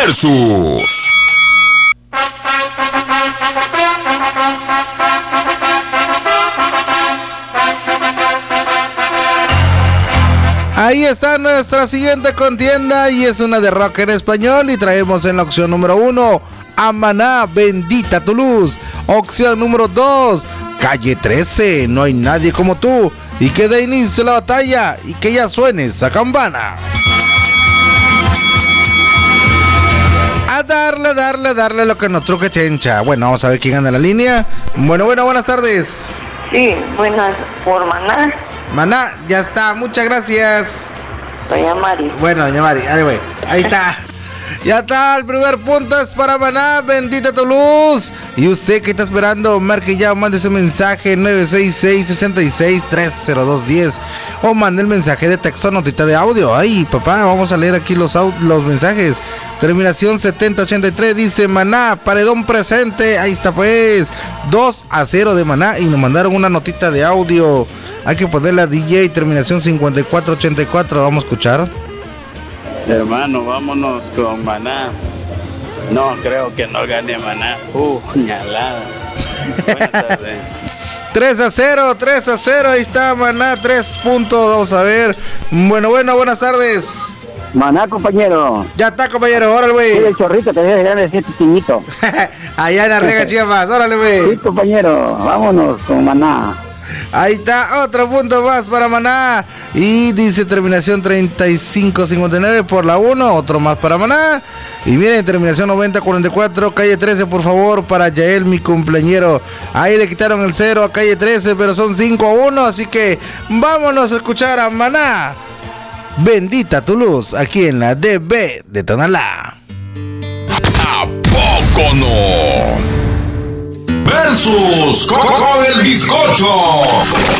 Versus. Ahí está nuestra siguiente contienda y es una de rock en español y traemos en la opción número 1 a Maná, Bendita tu Luz. Opción número 2, Calle 13, No hay nadie como tú. Y que dé inicio la batalla y que ya suene esa campana. A darle lo que nos truque Chencha. Bueno, vamos a ver quién gana la línea. Bueno, buenas tardes. Sí, buenas, por Maná. Maná, ya está, muchas gracias. Doña Mari. Bueno, doña Mari, ahí está. Ya está, el primer punto es para Maná, Bendita tu Luz. Y usted que está esperando, marque ya, mande ese mensaje 966-66-30210 o mande el mensaje de texto, notita de audio. Ay, papá, vamos a leer aquí los mensajes. Terminación 7083 dice Maná, paredón presente. Ahí está pues, 2-0 de Maná y nos mandaron una notita de audio. Hay que ponerla DJ, terminación 5484, vamos a escuchar. Hermano, vámonos con Maná. No, creo que no gane Maná. Ñalada. Buenas tardes. 3-0, ahí está Maná, 3 puntos, vamos a ver. Bueno, buenas tardes. Maná, compañero. Ya está, compañero, órale, güey. Sí, el chorrito te debe decir chiñito. Allá en la Rega Chiapas, órale, güey. Sí, compañero, vámonos con Maná. Ahí está, otro punto más para Maná. Y dice terminación 3559 por la 1, otro más para Maná. Y miren, terminación 9044, calle 13, por favor, para Yael, mi cumpleañero. Ahí le quitaron el 0 a calle 13, pero son 5-1, así que vámonos a escuchar a Maná, Bendita tu Luz, aquí en la DB de Tonalá. ¿A poco no? Versus con el bizcocho.